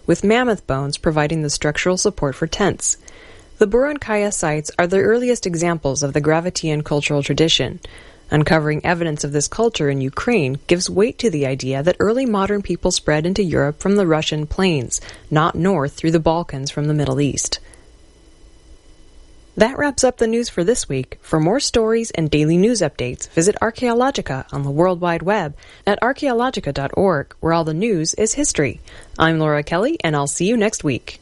with mammoth bones providing the structural support for tents. The Burankaya sites are the earliest examples of the Gravitian cultural tradition. Uncovering evidence of this culture in Ukraine gives weight to the idea that early modern people spread into Europe from the Russian plains, not north through the Balkans from the Middle East. That wraps up the news for this week. For more stories and daily news updates, visit Archaeologica on the World Wide Web at archaeologica.org, where all the news is history. I'm Laura Kelly, and I'll see you next week.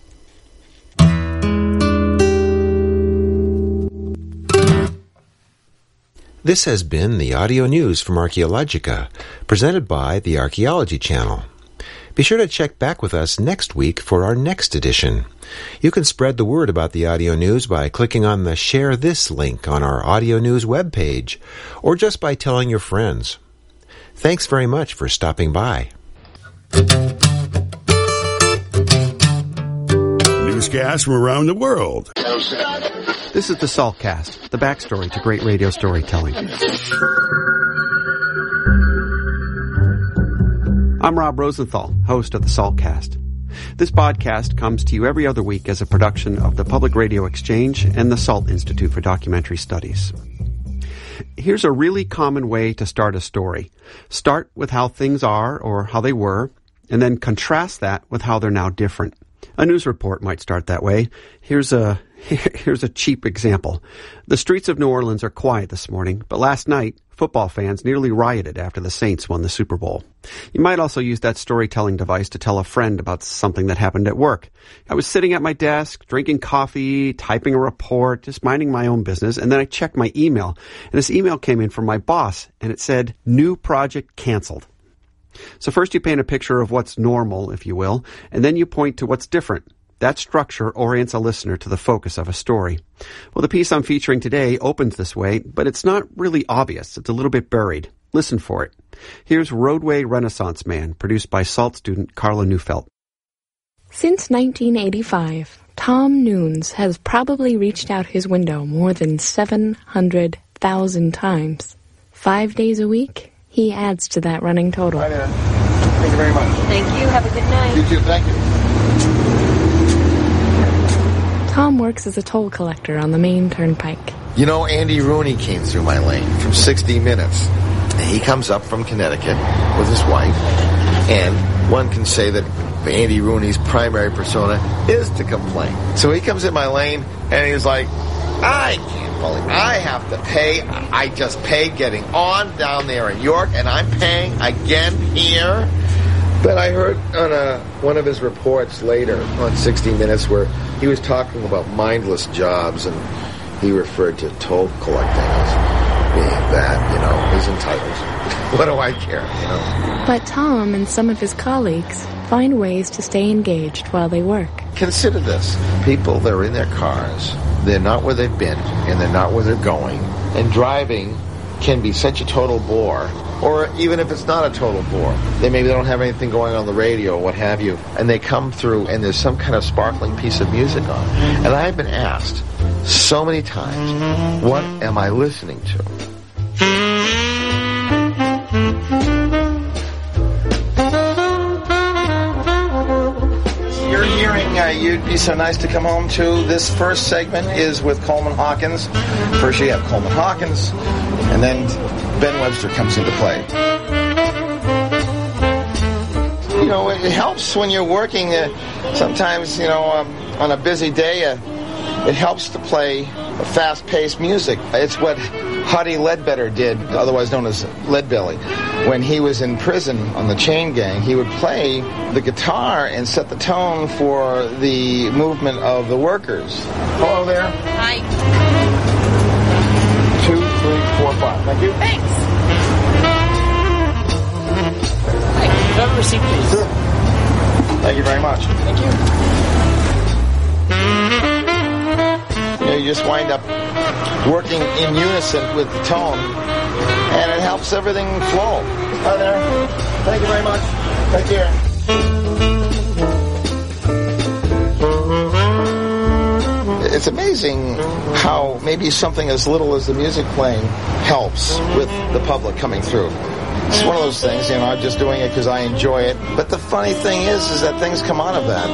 This has been the audio news from Archaeologica, presented by the Archaeology Channel. Be sure to check back with us next week for our next edition. You can spread the word about the audio news by clicking on the Share This link on our audio news webpage, or just by telling your friends. Thanks very much for stopping by. Newscasts from around the world. This is the Saltcast, the backstory to great radio storytelling. I'm Rob Rosenthal, host of the Saltcast. This podcast comes to you every other week as a production of the Public Radio Exchange and the Salt Institute for Documentary Studies. Here's a really common way to start a story. Start with how things are or how they were, and then contrast that with how they're now different. A news report might start that way. Here's a cheap example. The streets of New Orleans are quiet this morning, but last night, football fans nearly rioted after the Saints won the Super Bowl. You might also use that storytelling device to tell a friend about something that happened at work. I was sitting at my desk, drinking coffee, typing a report, just minding my own business, and then I checked my email. And this email came in from my boss, and it said, "New project canceled." So first you paint a picture of what's normal, if you will, and then you point to what's different. That structure orients a listener to the focus of a story. Well, the piece I'm featuring today opens this way, but it's not really obvious. It's a little bit buried. Listen for it. Here's Roadway Renaissance Man, produced by SALT student Carla Neufeld. Since 1985, Tom Nunes has probably reached out his window more than 700,000 times. 5 days a week, he adds to that running total. Hi there. Thank you very much. Thank you. Have a good night. You too. Thank you. Tom works as a toll collector on the Maine Turnpike. You know, Andy Rooney came through my lane from 60 Minutes. He comes up from Connecticut with his wife, and one can say that Andy Rooney's primary persona is to complain. So he comes in my lane, and he's like, I can't believe I have to pay. I just paid getting on down there in York, and I'm paying again here. But I heard on one of his reports later on 60 Minutes where he was talking about mindless jobs, and he referred to toll collecting as being that, he's entitled. What do I care, But Tom and some of his colleagues find ways to stay engaged while they work. Consider this. People, they're in their cars. They're not where they've been, and they're not where they're going. And driving can be such a total bore. Or even if it's not a total bore, maybe they don't have anything going on the radio or what have you, and they come through and there's some kind of sparkling piece of music on. And I've been asked so many times, what am I listening to? You're hearing You'd Be So Nice to Come Home To. This first segment is with Coleman Hawkins. First you have Coleman Hawkins, and then Ben Webster comes into play. It helps when you're working. Sometimes, on a busy day, it helps to play fast-paced music. It's what Huddy Ledbetter did, otherwise known as Leadbelly. When he was in prison on the Chain Gang, he would play the guitar and set the tone for the movement of the workers. Hello there. Hi. 2, 3, 4, 5. Thank you. Thanks. Hi. Have a receipt, please. Sure. Thank you very much. Thank you. You just wind up working in unison with the tone, and it helps everything flow. Hi there. Thank you very much. Take care. It's amazing how maybe something as little as the music playing helps with the public coming through. It's one of those things, I'm just doing it because I enjoy it. But the funny thing is that things come out of that.